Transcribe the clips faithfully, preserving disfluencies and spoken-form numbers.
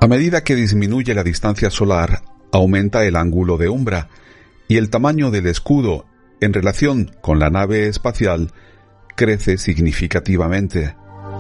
A medida que disminuye la distancia solar, aumenta el ángulo de umbra y el tamaño del escudo en relación con la nave espacial crece significativamente.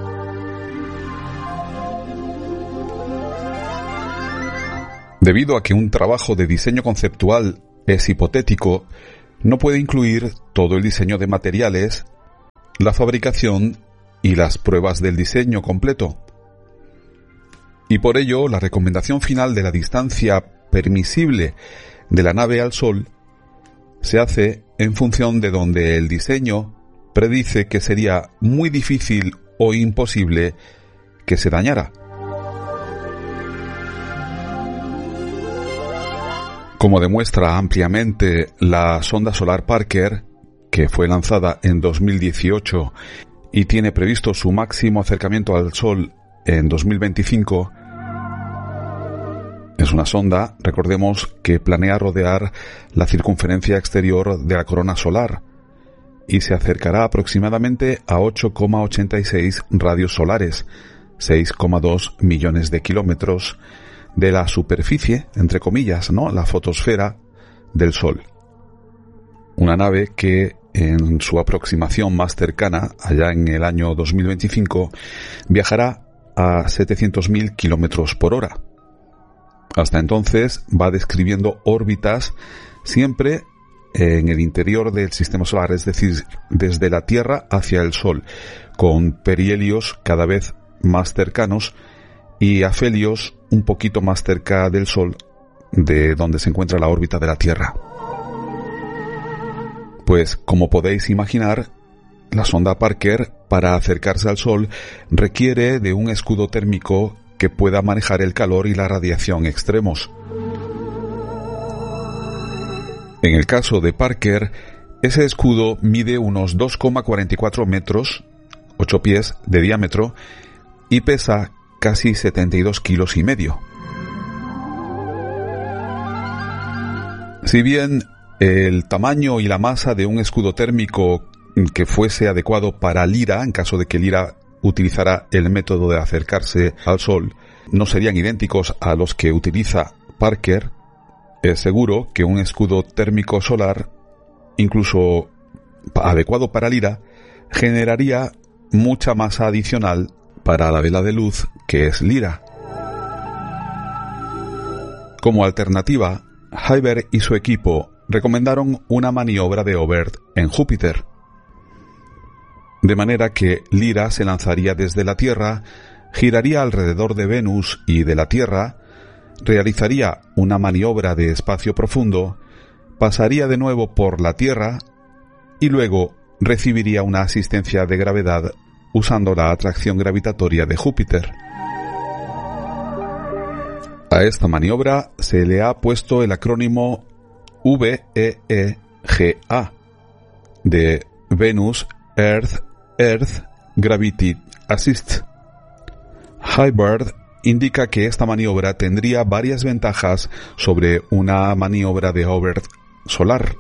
Debido a que un trabajo de diseño conceptual es hipotético, no puede incluir todo el diseño de materiales, la fabricación y las pruebas del diseño completo. Y por ello, la recomendación final de la distancia permisible de la nave al Sol se hace en función de donde el diseño predice que sería muy difícil o imposible que se dañara. Como demuestra ampliamente la sonda solar Parker, que fue lanzada en dos mil dieciocho y tiene previsto su máximo acercamiento al Sol en dos mil veinticinco, es una sonda, recordemos, que planea rodear la circunferencia exterior de la corona solar y se acercará aproximadamente a ocho coma ochenta y seis radios solares, seis coma dos millones de kilómetros, de la superficie, entre comillas, ¿no?, la fotosfera del Sol. Una nave que en su aproximación más cercana, allá en el año dos mil veinticinco, viajará a setecientos mil kilómetros por hora. Hasta entonces va describiendo órbitas siempre en el interior del sistema solar, es decir, desde la Tierra hacia el Sol, con perihelios cada vez más cercanos y afelios un poquito más cerca del Sol, de donde se encuentra la órbita de la Tierra. Pues, como podéis imaginar, la sonda Parker, para acercarse al Sol, requiere de un escudo térmico que pueda manejar el calor y la radiación extremos. En el caso de Parker, ese escudo mide unos dos coma cuarenta y cuatro metros, ocho pies de diámetro, y pesa casi setenta y dos kilos y medio. Si bien el tamaño y la masa de un escudo térmico que fuese adecuado para Lyra, en caso de que Lyra utilizara el método de acercarse al Sol, no serían idénticos a los que utiliza Parker, es seguro que un escudo térmico solar, incluso adecuado para Lyra, generaría mucha masa adicional para la vela de luz que es Lyra. Como alternativa, Hyber y su equipo recomendaron una maniobra de Oberth en Júpiter, de manera que Lyra se lanzaría desde la Tierra, giraría alrededor de Venus y de la Tierra, realizaría una maniobra de espacio profundo, pasaría de nuevo por la Tierra y luego recibiría una asistencia de gravedad usando la atracción gravitatoria de Júpiter. A esta maniobra se le ha puesto el acrónimo V E E G A, de Venus Earth Earth Gravity Assist. Hyber indica que esta maniobra tendría varias ventajas sobre una maniobra de Oberth solar.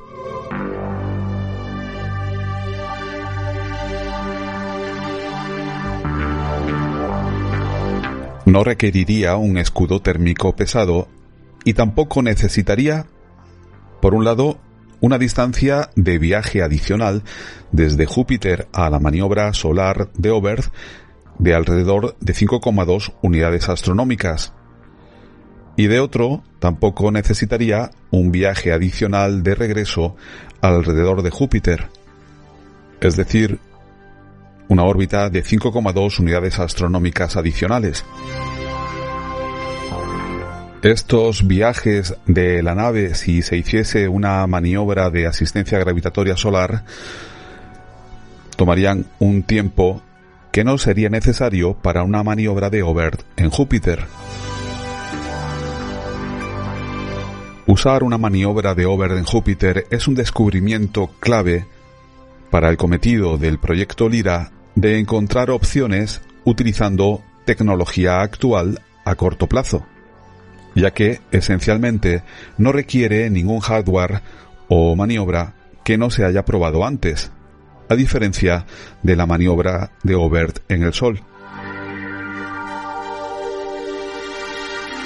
No requeriría un escudo térmico pesado y tampoco necesitaría, por un lado, una distancia de viaje adicional desde Júpiter a la maniobra solar de Oberth de alrededor de cinco coma dos unidades astronómicas. Y de otro, tampoco necesitaría un viaje adicional de regreso alrededor de Júpiter, es decir, una órbita de cinco coma dos unidades astronómicas adicionales. Estos viajes de la nave, si se hiciese una maniobra de asistencia gravitatoria solar, tomarían un tiempo que no sería necesario para una maniobra de Oberth en Júpiter. Usar una maniobra de Oberth en Júpiter es un descubrimiento clave para el cometido del proyecto Lyra de encontrar opciones utilizando tecnología actual a corto plazo, ya que esencialmente no requiere ningún hardware o maniobra que no se haya probado antes, a diferencia de la maniobra de Oberth en el Sol.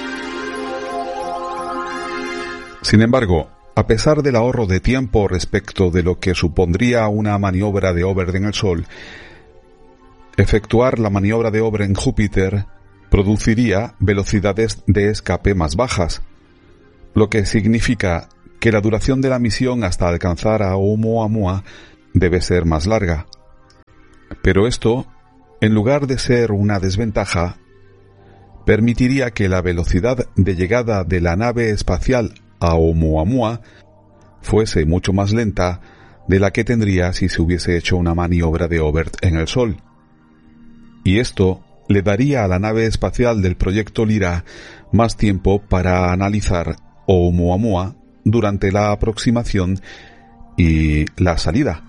Sin embargo, a pesar del ahorro de tiempo respecto de lo que supondría una maniobra de hover en el Sol, efectuar la maniobra de hover en Júpiter produciría velocidades de escape más bajas, lo que significa que la duración de la misión hasta alcanzar a Oumuamua debe ser más larga. Pero esto, en lugar de ser una desventaja, permitiría que la velocidad de llegada de la nave espacial a Oumuamua fuese mucho más lenta de la que tendría si se hubiese hecho una maniobra de hover en el Sol. Y esto le daría a la nave espacial del proyecto Lyra más tiempo para analizar Oumuamua durante la aproximación y la salida.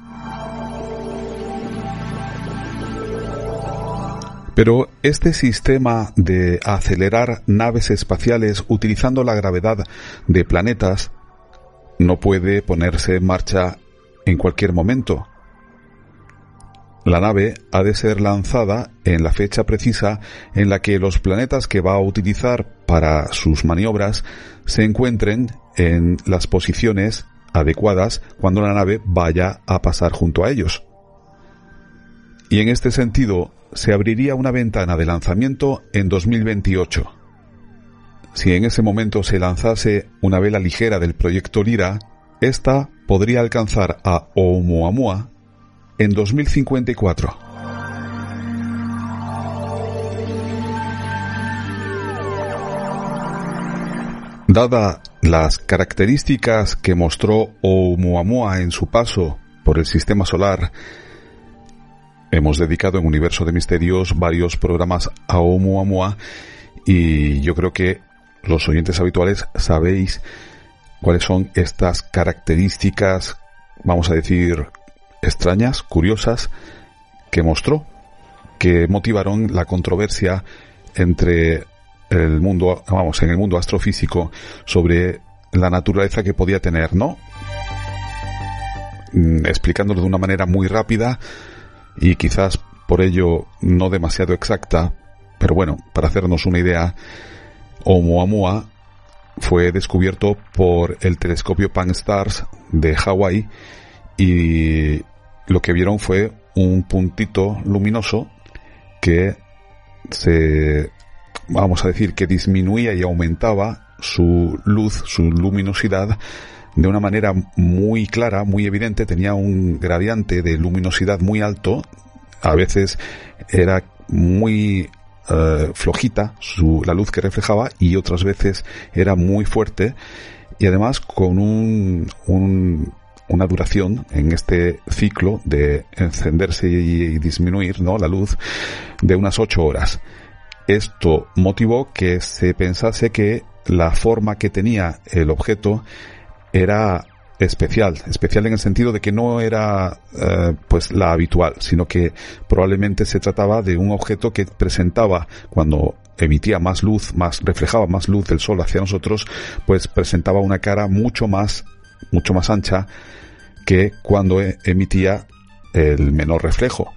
Pero este sistema de acelerar naves espaciales utilizando la gravedad de planetas no puede ponerse en marcha en cualquier momento. La nave ha de ser lanzada en la fecha precisa en la que los planetas que va a utilizar para sus maniobras se encuentren en las posiciones adecuadas cuando la nave vaya a pasar junto a ellos. Y en este sentido, se abriría una ventana de lanzamiento en dos mil veintiocho. Si en ese momento se lanzase una vela ligera del proyecto Lyra, esta podría alcanzar a Oumuamua en dos mil cincuenta y cuatro. Dada las características que mostró Oumuamua en su paso por el sistema solar, hemos dedicado en Universo de Misterios varios programas a Oumuamua y yo creo que los oyentes habituales sabéis cuáles son estas características, vamos a decir, extrañas, curiosas, que mostró, que motivaron la controversia entre el mundo, vamos, en el mundo astrofísico sobre la naturaleza que podía tener, ¿no? Explicándolo de una manera muy rápida y quizás por ello no demasiado exacta, pero bueno, para hacernos una idea, Oumuamua fue descubierto por el telescopio Pan-STARRS de Hawái y lo que vieron fue un puntito luminoso que se, vamos a decir, que disminuía y aumentaba su luz, su luminosidad de una manera muy clara, muy evidente. Tenía un gradiente de luminosidad muy alto, a veces era muy uh, flojita su, la luz que reflejaba y otras veces era muy fuerte y además con un, un una duración en este ciclo de encenderse y disminuir, ¿no?, la luz de unas ocho horas. Esto motivó que se pensase que la forma que tenía el objeto era especial, especial en el sentido de que no era eh, pues la habitual, sino que probablemente se trataba de un objeto que presentaba, cuando emitía más luz, más reflejaba más luz del sol hacia nosotros, pues presentaba una cara mucho más mucho más ancha que cuando emitía el menor reflejo.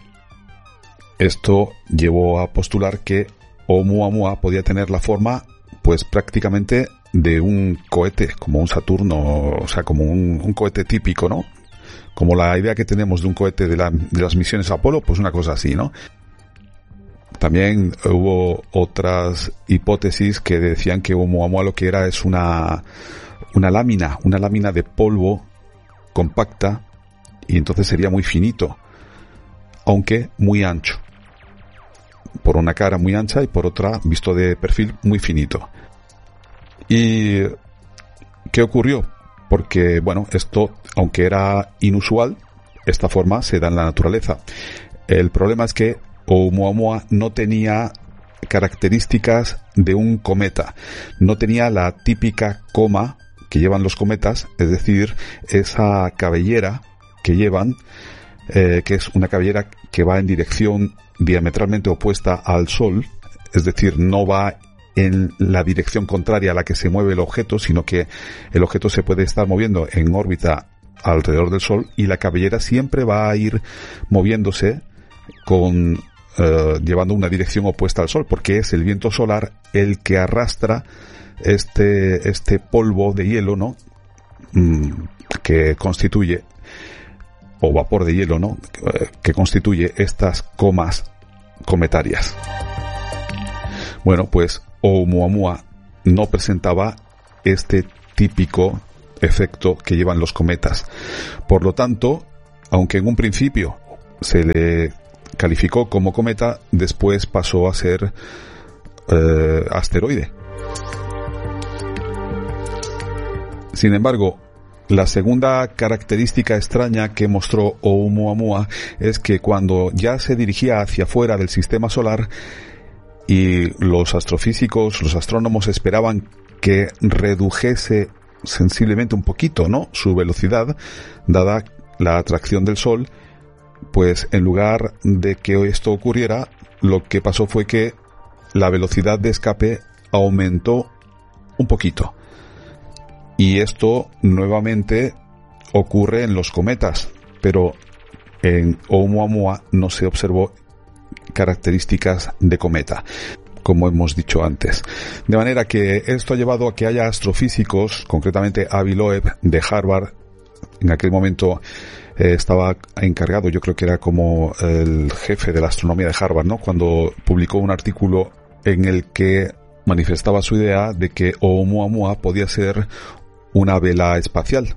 Esto llevó a postular que Oumuamua podía tener la forma pues prácticamente de un cohete, como un Saturno, o sea, como un, un cohete típico, ¿no? Como la idea que tenemos de un cohete de, la, de las misiones Apolo, pues una cosa así, ¿no? También hubo otras hipótesis que decían que Oumuamua lo que era es una una lámina, una lámina de polvo compacta y entonces sería muy finito, aunque muy ancho. Por una cara muy ancha y por otra, visto de perfil, muy finito. ¿Y qué ocurrió? Porque, bueno, esto, aunque era inusual, esta forma se da en la naturaleza. El problema es que Oumuamua no tenía características de un cometa. No tenía la típica coma que llevan los cometas, es decir, esa cabellera que llevan, eh, que es una cabellera que va en dirección diametralmente opuesta al Sol, es decir, no va en la dirección contraria a la que se mueve el objeto, sino que el objeto se puede estar moviendo en órbita alrededor del Sol y la cabellera siempre va a ir moviéndose con Uh, llevando una dirección opuesta al Sol, porque es el viento solar el que arrastra este, este polvo de hielo, ¿no? Mm, que constituye, o vapor de hielo, ¿no? Que constituye estas comas cometarias. Bueno, pues Oumuamua no presentaba este típico efecto que llevan los cometas. Por lo tanto, aunque en un principio se le calificó como cometa, después pasó a ser eh, asteroide. Sin embargo, la segunda característica extraña que mostró Oumuamua es que cuando ya se dirigía hacia afuera del sistema solar y los astrofísicos, los astrónomos esperaban que redujese sensiblemente un poquito, ¿no?, su velocidad, dada la atracción del Sol, pues en lugar de que esto ocurriera, lo que pasó fue que la velocidad de escape aumentó un poquito. Y esto nuevamente ocurre en los cometas, pero en Oumuamua no se observó características de cometa, como hemos dicho antes. De manera que esto ha llevado a que haya astrofísicos, concretamente Avi Loeb de Harvard, en aquel momento eh, estaba encargado, yo creo que era como el jefe de la astronomía de Harvard, ¿no?, cuando publicó un artículo en el que manifestaba su idea de que Oumuamua podía ser una vela espacial,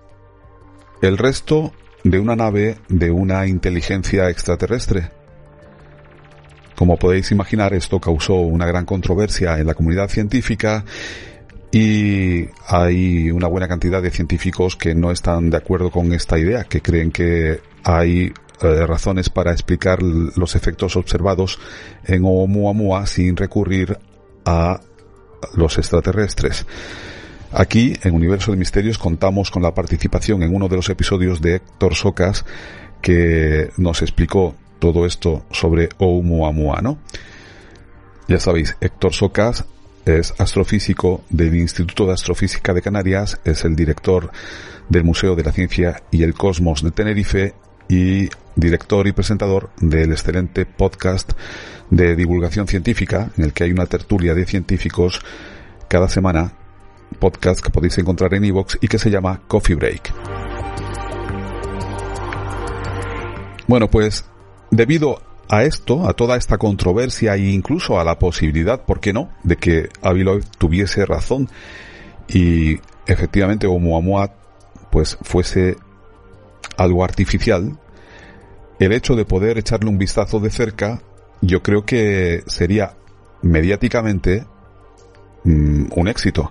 el resto de una nave de una inteligencia extraterrestre. Como podéis imaginar, esto causó una gran controversia en la comunidad científica y hay una buena cantidad de científicos que no están de acuerdo con esta idea, que creen que hay eh, razones para explicar los efectos observados en Oumuamua sin recurrir a los extraterrestres. Aquí, en Universo de Misterios, contamos con la participación en uno de los episodios de Héctor Socas, que nos explicó todo esto sobre Oumuamua, ¿no? Ya sabéis, Héctor Socas es astrofísico del Instituto de Astrofísica de Canarias, es el director del Museo de la Ciencia y el Cosmos de Tenerife y director y presentador del excelente podcast de divulgación científica, en el que hay una tertulia de científicos cada semana, podcast que podéis encontrar en iVoox y que se llama Coffee Break. Bueno, pues debido a esto, a toda esta controversia e incluso a la posibilidad, ¿por qué no?, de que Avi Loeb tuviese razón y efectivamente Oumuamua pues fuese algo artificial, el hecho de poder echarle un vistazo de cerca, yo creo que sería mediáticamente mmm, un éxito.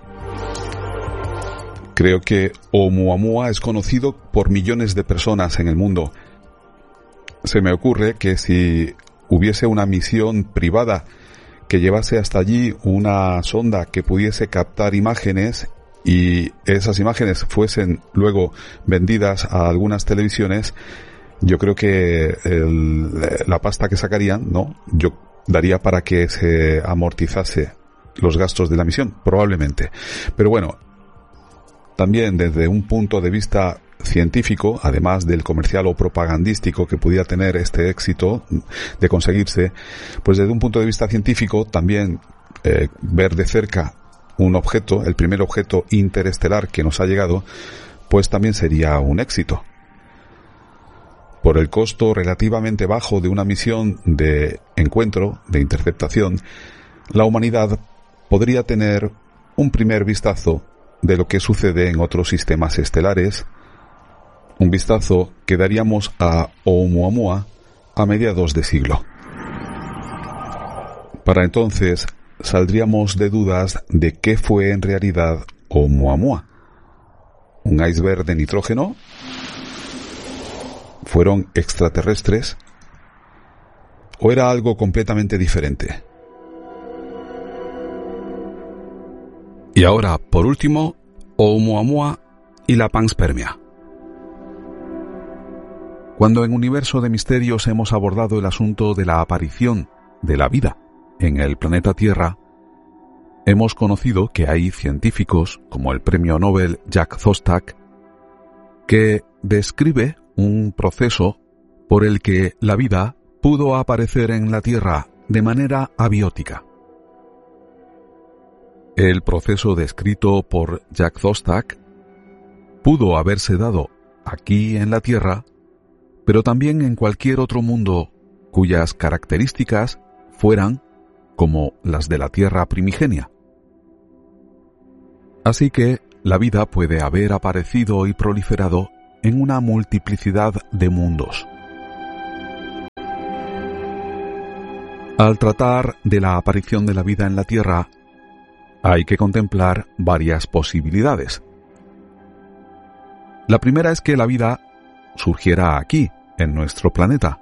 Creo que Oumuamua es conocido por millones de personas en el mundo. Se me ocurre que si hubiese una misión privada que llevase hasta allí una sonda que pudiese captar imágenes y esas imágenes fuesen luego vendidas a algunas televisiones, yo creo que el, la pasta que sacarían, ¿no?, yo daría para que se amortizase los gastos de la misión, probablemente. Pero bueno, también desde un punto de vista científico, además del comercial o propagandístico que pudiera tener este éxito de conseguirse, pues desde un punto de vista científico también eh, ver de cerca un objeto, el primer objeto interestelar que nos ha llegado, pues también sería un éxito. Por el costo relativamente bajo de una misión de encuentro, de interceptación, la humanidad podría tener un primer vistazo de lo que sucede en otros sistemas estelares, un vistazo que daríamos a Oumuamua a mediados de siglo. Para entonces saldríamos de dudas de qué fue en realidad Oumuamua. ¿Un iceberg de nitrógeno? ¿Fueron extraterrestres? ¿O era algo completamente diferente? Y ahora, por último, Oumuamua y la panspermia. Cuando en Universo de Misterios hemos abordado el asunto de la aparición de la vida en el planeta Tierra, hemos conocido que hay científicos, como el premio Nobel Jack Szostak, que describe un proceso por el que la vida pudo aparecer en la Tierra de manera abiótica. El proceso descrito por Jack Szostak pudo haberse dado aquí en la Tierra, pero también en cualquier otro mundo cuyas características fueran como las de la Tierra primigenia. Así que la vida puede haber aparecido y proliferado en una multiplicidad de mundos. Al tratar de la aparición de la vida en la Tierra, hay que contemplar varias posibilidades. La primera es que la vida surgiera aquí, en nuestro planeta.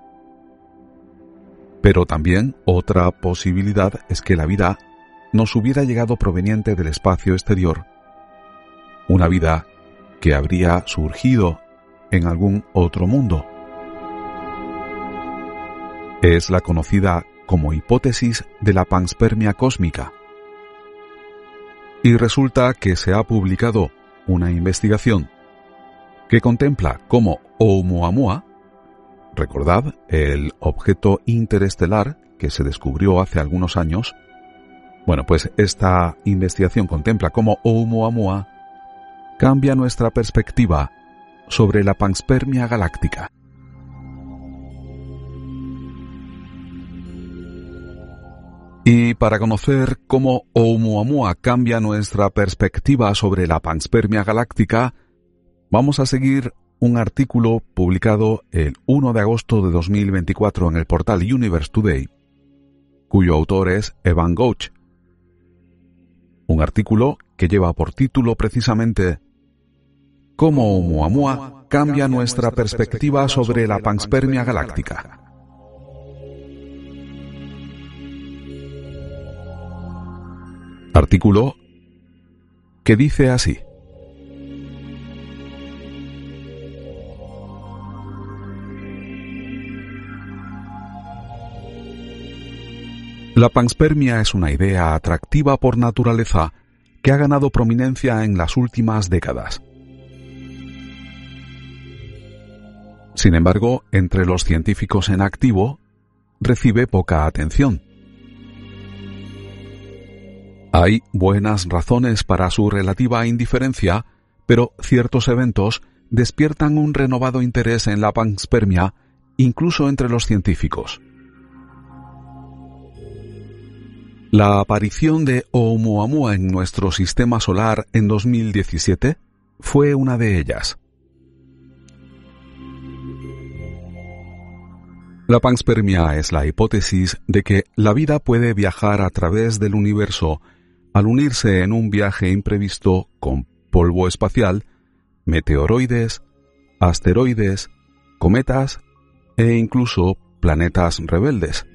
Pero también otra posibilidad es que la vida nos hubiera llegado proveniente del espacio exterior, una vida que habría surgido en algún otro mundo. Es la conocida como hipótesis de la panspermia cósmica. Y resulta que se ha publicado una investigación que contempla cómo Oumuamua, recordad, el objeto interestelar que se descubrió hace algunos años, bueno, pues esta investigación contempla cómo Oumuamua cambia nuestra perspectiva sobre la panspermia galáctica. Y para conocer cómo Oumuamua cambia nuestra perspectiva sobre la panspermia galáctica, vamos a seguir un artículo publicado el primero de agosto de dos mil veinticuatro en el portal Universe Today, cuyo autor es Evan Gouch. Un artículo que lleva por título precisamente ¿Cómo Oumuamua cambia nuestra perspectiva sobre la panspermia galáctica? Artículo que dice así: la panspermia es una idea atractiva por naturaleza que ha ganado prominencia en las últimas décadas. Sin embargo, entre los científicos en activo, recibe poca atención. Hay buenas razones para su relativa indiferencia, pero ciertos eventos despiertan un renovado interés en la panspermia, incluso entre los científicos. La aparición de Oumuamua en nuestro sistema solar en dos mil diecisiete fue una de ellas. La panspermia es la hipótesis de que la vida puede viajar a través del universo al unirse en un viaje imprevisto con polvo espacial, meteoroides, asteroides, cometas e incluso planetas rebeldes.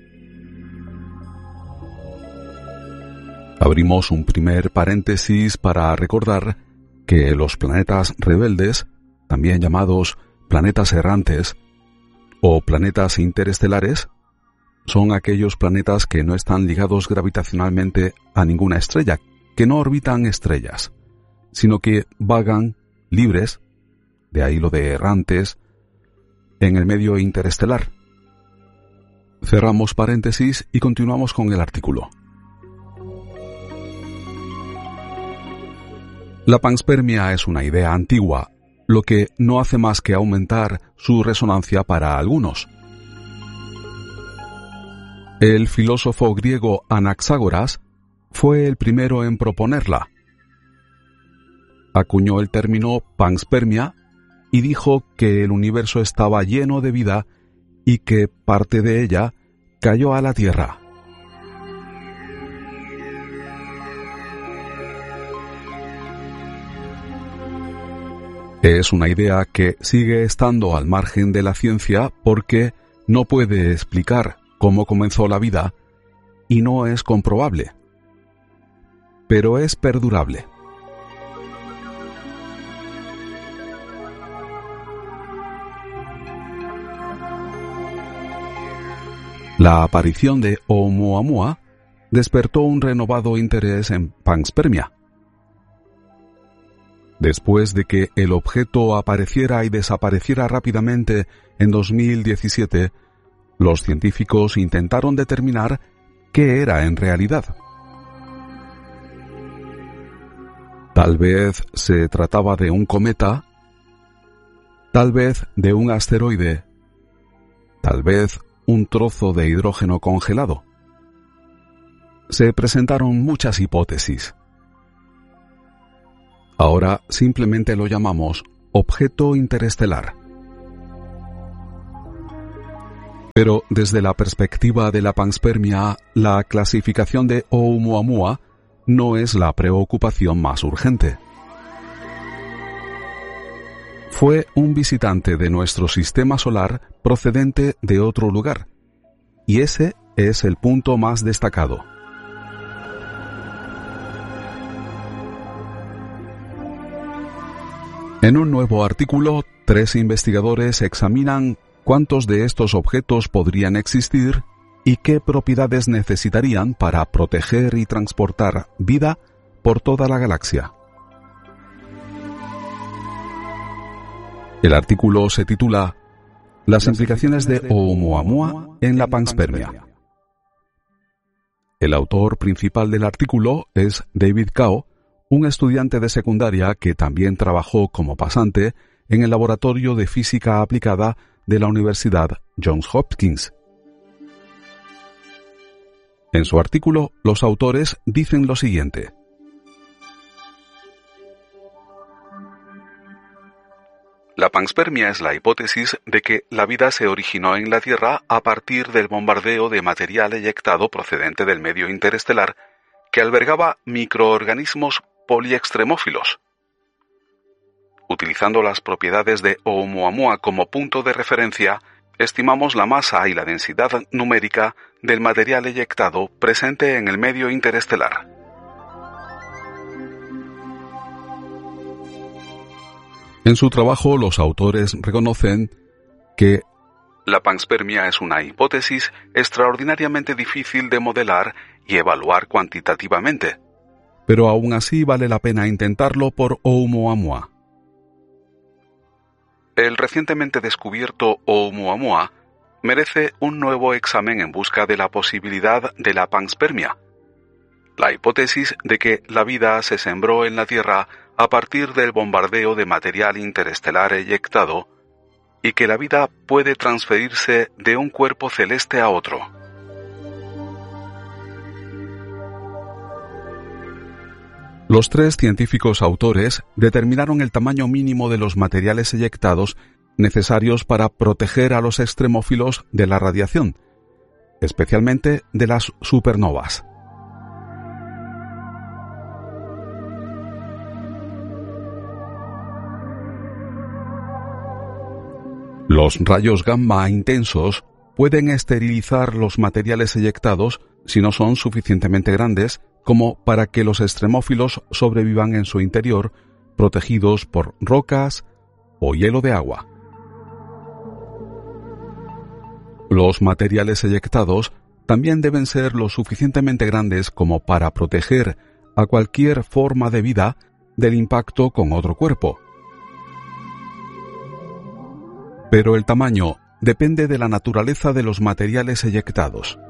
Abrimos un primer paréntesis para recordar que los planetas rebeldes, también llamados planetas errantes o planetas interestelares, son aquellos planetas que no están ligados gravitacionalmente a ninguna estrella, que no orbitan estrellas, sino que vagan libres, de ahí lo de errantes, en el medio interestelar. Cerramos paréntesis y continuamos con el artículo. La panspermia es una idea antigua, lo que no hace más que aumentar su resonancia para algunos. El filósofo griego Anaxágoras fue el primero en proponerla. Acuñó el término panspermia y dijo que el universo estaba lleno de vida y que parte de ella cayó a la Tierra. Es una idea que sigue estando al margen de la ciencia porque no puede explicar cómo comenzó la vida y no es comprobable, pero es perdurable. La aparición de Oumuamua despertó un renovado interés en panspermia. Después de que el objeto apareciera y desapareciera rápidamente en dos mil diecisiete, los científicos intentaron determinar qué era en realidad. Tal vez se trataba de un cometa, tal vez de un asteroide, tal vez un trozo de hidrógeno congelado. Se presentaron muchas hipótesis. Ahora simplemente lo llamamos objeto interestelar. Pero desde la perspectiva de la panspermia, la clasificación de Oumuamua no es la preocupación más urgente. Fue un visitante de nuestro sistema solar procedente de otro lugar, y ese es el punto más destacado. En un nuevo artículo, tres investigadores examinan cuántos de estos objetos podrían existir y qué propiedades necesitarían para proteger y transportar vida por toda la galaxia. El artículo se titula Las implicaciones de Oumuamua en la panspermia. El autor principal del artículo es David Cao, un estudiante de secundaria que también trabajó como pasante en el Laboratorio de Física Aplicada de la Universidad Johns Hopkins. En su artículo, los autores dicen lo siguiente. La panspermia es la hipótesis de que la vida se originó en la Tierra a partir del bombardeo de material eyectado procedente del medio interestelar que albergaba microorganismos poliextremófilos. Utilizando las propiedades de Oumuamua como punto de referencia, estimamos la masa y la densidad numérica del material eyectado presente en el medio interestelar. En su trabajo, los autores reconocen que la panspermia es una hipótesis extraordinariamente difícil de modelar y evaluar cuantitativamente, pero aún así vale la pena intentarlo por Oumuamua. El recientemente descubierto Oumuamua merece un nuevo examen en busca de la posibilidad de la panspermia, la hipótesis de que la vida se sembró en la Tierra a partir del bombardeo de material interestelar eyectado y que la vida puede transferirse de un cuerpo celeste a otro. Los tres científicos autores determinaron el tamaño mínimo de los materiales eyectados necesarios para proteger a los extremófilos de la radiación, especialmente de las supernovas. Los rayos gamma intensos pueden esterilizar los materiales eyectados si no son suficientemente grandes como para que los extremófilos sobrevivan en su interior, protegidos por rocas o hielo de agua. Los materiales eyectados también deben ser lo suficientemente grandes como para proteger a cualquier forma de vida del impacto con otro cuerpo. Pero el tamaño depende de la naturaleza de los materiales eyectados.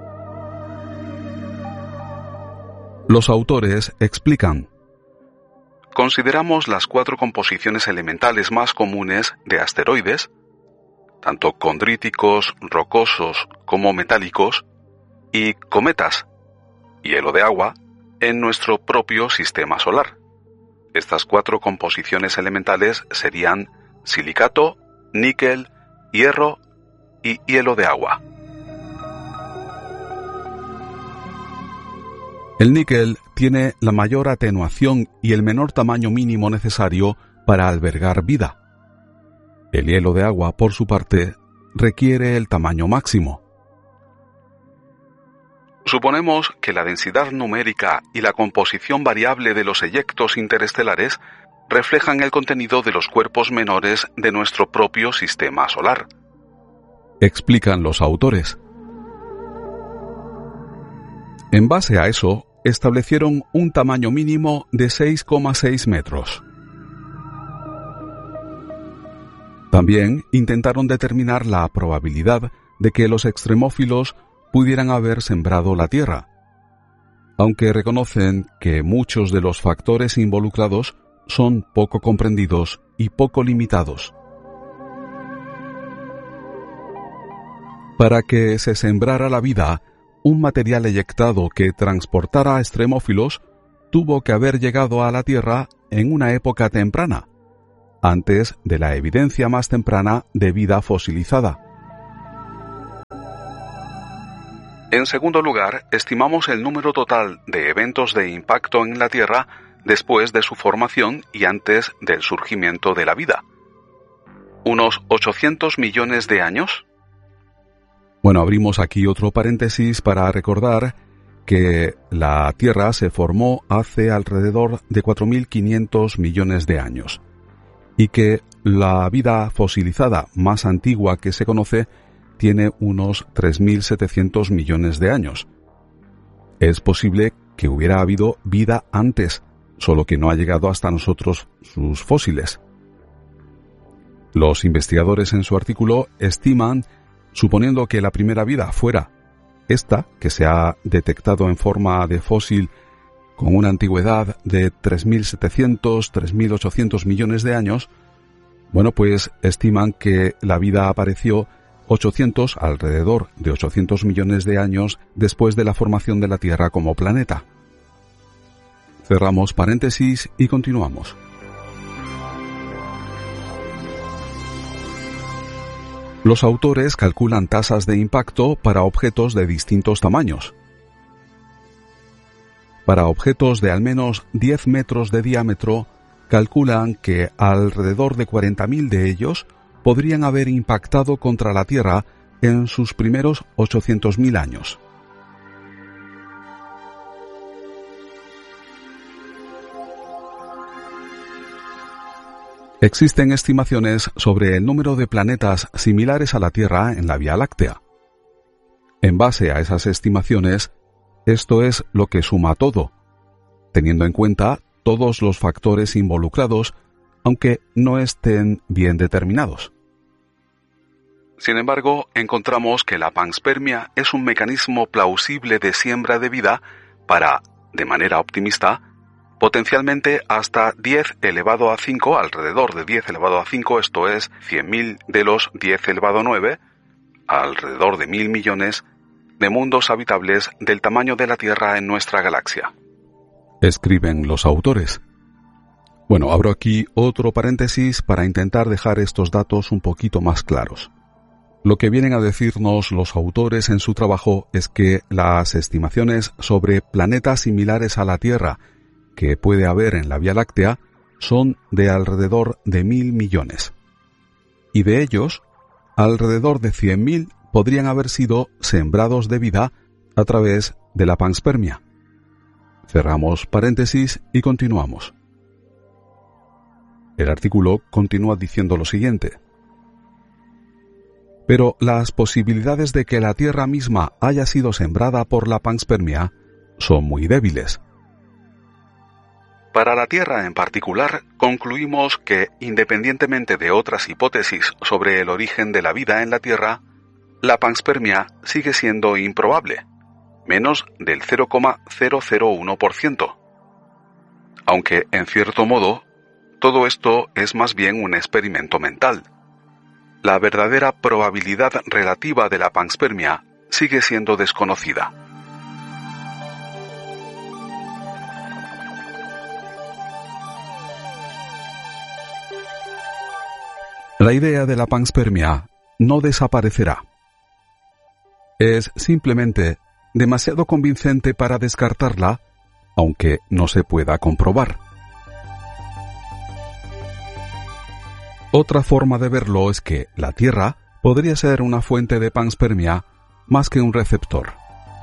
Los autores explican: consideramos las cuatro composiciones elementales más comunes de asteroides, tanto condríticos, rocosos como metálicos, y cometas, hielo de agua, en nuestro propio sistema solar. Estas cuatro composiciones elementales serían silicato, níquel, hierro y hielo de agua. El níquel tiene la mayor atenuación y el menor tamaño mínimo necesario para albergar vida. El hielo de agua, por su parte, requiere el tamaño máximo. Suponemos que la densidad numérica y la composición variable de los eyectos interestelares reflejan el contenido de los cuerpos menores de nuestro propio sistema solar, explican los autores. En base a eso, establecieron un tamaño mínimo de seis coma seis metros. También intentaron determinar la probabilidad de que los extremófilos pudieran haber sembrado la Tierra. aunque reconocen que muchos de los factores involucrados son poco comprendidos y poco limitados. Para que se sembrara la vida, un material eyectado que transportara extremófilos tuvo que haber llegado a la Tierra en una época temprana, antes de la evidencia más temprana de vida fosilizada. En segundo lugar, estimamos el número total de eventos de impacto en la Tierra después de su formación y antes del surgimiento de la vida. ¿Unos ochocientos millones de años? Bueno, abrimos aquí otro paréntesis para recordar que la Tierra se formó hace alrededor de cuatro mil quinientos millones de años y que la vida fosilizada más antigua que se conoce tiene unos tres mil setecientos millones de años. Es posible que hubiera habido vida antes, solo que no ha llegado hasta nosotros sus fósiles. Los investigadores en su artículo estiman, suponiendo que la primera vida fuera esta, que se ha detectado en forma de fósil con una antigüedad de tres mil setecientos a tres mil ochocientos millones de años, bueno, pues estiman que la vida apareció ochocientos, alrededor de ochocientos millones de años después de la formación de la Tierra como planeta. Cerramos paréntesis y continuamos. Los autores calculan tasas de impacto para objetos de distintos tamaños. Para objetos de al menos diez metros de diámetro, calculan que alrededor de cuarenta mil de ellos podrían haber impactado contra la Tierra en sus primeros ochocientos mil años. Existen estimaciones sobre el número de planetas similares a la Tierra en la Vía Láctea. En base a esas estimaciones, esto es lo que suma todo, teniendo en cuenta todos los factores involucrados, aunque no estén bien determinados. Sin embargo, encontramos que la panspermia es un mecanismo plausible de siembra de vida para, de manera optimista, potencialmente hasta diez elevado a cinco, alrededor de diez elevado a cinco, esto es cien mil de los diez elevado a nueve, alrededor de mil millones de mundos habitables del tamaño de la Tierra en nuestra galaxia. Escriben los autores. Bueno, abro aquí otro paréntesis para intentar dejar estos datos un poquito más claros. Lo que vienen a decirnos los autores en su trabajo es que las estimaciones sobre planetas similares a la Tierra que puede haber en la Vía Láctea son de alrededor de mil millones. Y de ellos, alrededor de cien mil podrían haber sido sembrados de vida a través de la panspermia. Cerramos paréntesis y continuamos. El artículo continúa diciendo lo siguiente. Pero las posibilidades de que la Tierra misma haya sido sembrada por la panspermia son muy débiles. Para la Tierra en particular, concluimos que, independientemente de otras hipótesis sobre el origen de la vida en la Tierra, la panspermia sigue siendo improbable, menos del cero coma cero cero uno por ciento. Aunque, en cierto modo, todo esto es más bien un experimento mental. La verdadera probabilidad relativa de la panspermia sigue siendo desconocida. La idea de la panspermia no desaparecerá. Es simplemente demasiado convincente para descartarla, aunque no se pueda comprobar. Otra forma de verlo es que la Tierra podría ser una fuente de panspermia más que un receptor.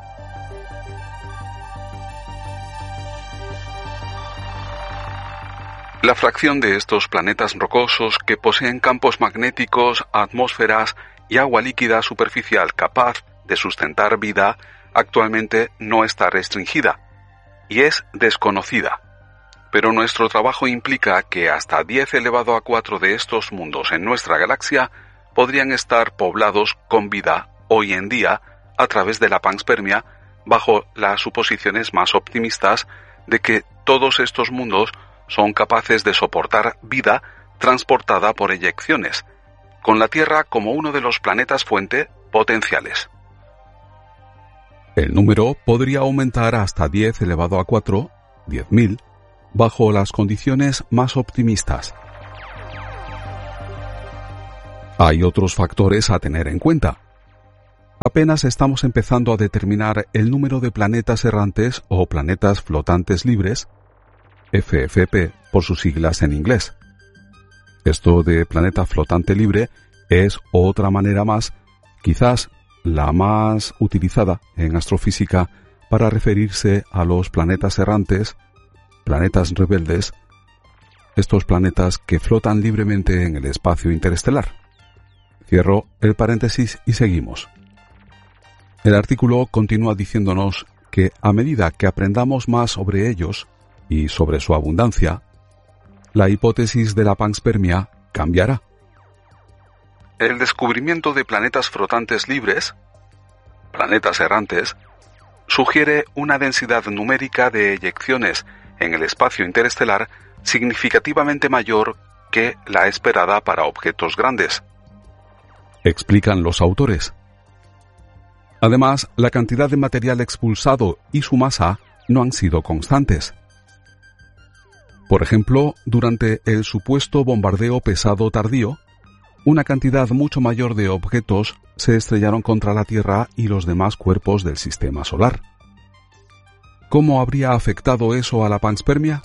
La fracción de estos planetas rocosos que poseen campos magnéticos, atmósferas y agua líquida superficial capaz de sustentar vida actualmente no está restringida y es desconocida. Pero nuestro trabajo implica que hasta diez elevado a cuatro de estos mundos en nuestra galaxia podrían estar poblados con vida hoy en día a través de la panspermia bajo las suposiciones más optimistas de que todos estos mundos son capaces de soportar vida transportada por eyecciones, con la Tierra como uno de los planetas fuente potenciales. El número podría aumentar hasta diez elevado a cuatro, diez mil, bajo las condiciones más optimistas. Hay otros factores a tener en cuenta. Apenas estamos empezando a determinar el número de planetas errantes o planetas flotantes libres, F F P por sus siglas en inglés. Esto de planeta flotante libre es otra manera más, quizás la más utilizada en astrofísica, para referirse a los planetas errantes, planetas rebeldes, estos planetas que flotan libremente en el espacio interestelar. Cierro el paréntesis y seguimos. El artículo continúa diciéndonos que a medida que aprendamos más sobre ellos y sobre su abundancia, la hipótesis de la panspermia cambiará. El descubrimiento de planetas flotantes libres, planetas errantes, sugiere una densidad numérica de eyecciones en el espacio interestelar significativamente mayor que la esperada para objetos grandes, explican los autores. Además, la cantidad de material expulsado y su masa no han sido constantes. Por ejemplo, durante el supuesto bombardeo pesado tardío, una cantidad mucho mayor de objetos se estrellaron contra la Tierra y los demás cuerpos del sistema solar. ¿Cómo habría afectado eso a la panspermia?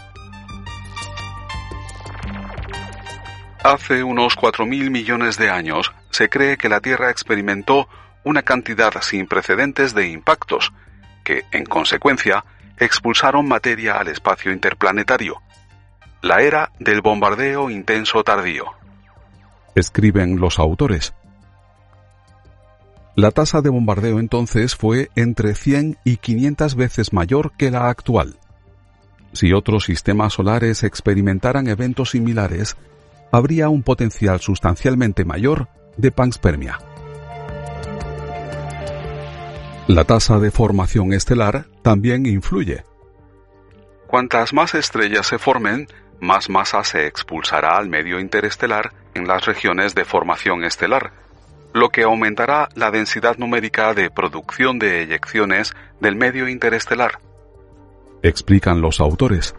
Hace unos cuatro mil millones de años se cree que la Tierra experimentó una cantidad sin precedentes de impactos, que, en consecuencia, expulsaron materia al espacio interplanetario. La era del bombardeo intenso tardío. Escriben los autores. La tasa de bombardeo entonces fue entre cien y quinientas veces mayor que la actual. Si otros sistemas solares experimentaran eventos similares, habría un potencial sustancialmente mayor de panspermia. La tasa de formación estelar también influye. Cuantas más estrellas se formen, más masa se expulsará al medio interestelar en las regiones de formación estelar, lo que aumentará la densidad numérica de producción de eyecciones del medio interestelar, explican los autores.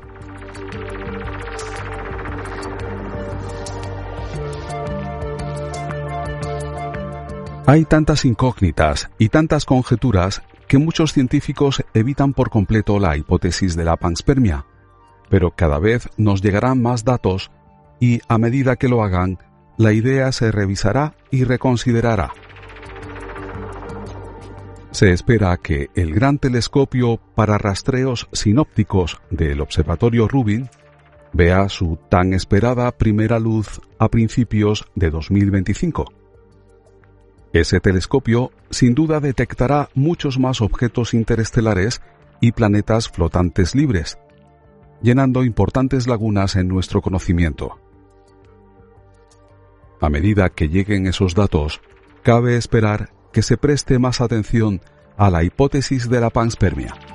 Hay tantas incógnitas y tantas conjeturas que muchos científicos evitan por completo la hipótesis de la panspermia, pero cada vez nos llegarán más datos y, a medida que lo hagan, la idea se revisará y reconsiderará. Se espera que el gran telescopio para rastreos sinópticos del Observatorio Rubin vea su tan esperada primera luz a principios de dos mil veinticinco. Ese telescopio sin duda detectará muchos más objetos interestelares y planetas flotantes libres, llenando importantes lagunas en nuestro conocimiento. A medida que lleguen esos datos, cabe esperar que se preste más atención a la hipótesis de la panspermia.